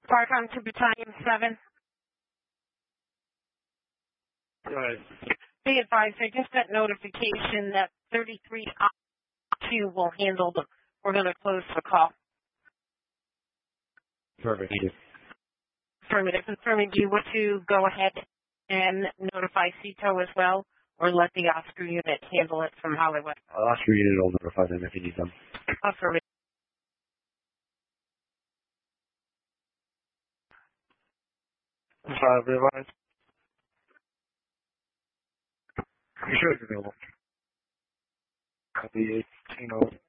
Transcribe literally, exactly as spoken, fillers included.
Parcom to Battalion seven. Right. Be advised, I just got notification that thirty-three two will handle the, we're going to close the call. Perfect. Thank you. Affirmative. Confirming, do you want to go ahead and notify C T O as well, or let the Oscar unit handle it from Hollywood? Oscar unit will notify them if you need them. Affirmative. Uh, realize. You should be available. Copy eighteen oh.